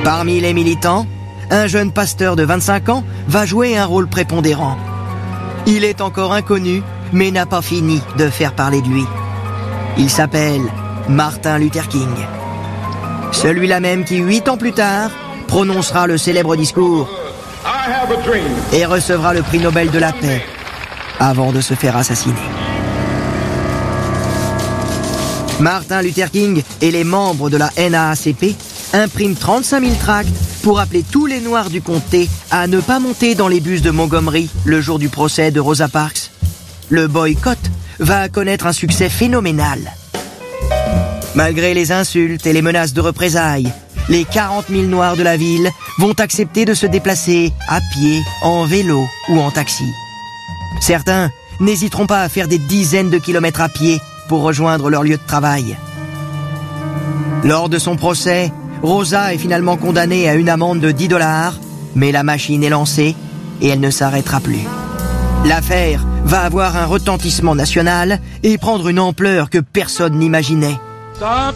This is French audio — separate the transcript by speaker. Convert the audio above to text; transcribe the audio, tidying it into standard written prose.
Speaker 1: Parmi les militants, un jeune pasteur de 25 ans va jouer un rôle prépondérant. Il est encore inconnu, mais n'a pas fini de faire parler de lui. Il s'appelle Martin Luther King. Celui-là même qui, 8 ans plus tard, prononcera le célèbre discours et recevra le prix Nobel de la paix avant de se faire assassiner. Martin Luther King et les membres de la NAACP impriment 35 000 tracts pour appeler tous les Noirs du comté à ne pas monter dans les bus de Montgomery le jour du procès de Rosa Parks. Le boycott va connaître un succès phénoménal. Malgré les insultes et les menaces de représailles, les 40 000 Noirs de la ville vont accepter de se déplacer à pied, en vélo ou en taxi. Certains n'hésiteront pas à faire des dizaines de kilomètres à pied pour rejoindre leur lieu de travail. Lors de son procès, Rosa est finalement condamnée à une amende de $10, mais la machine est lancée et elle ne s'arrêtera plus. L'affaire va avoir un retentissement national et prendre une ampleur que personne n'imaginait.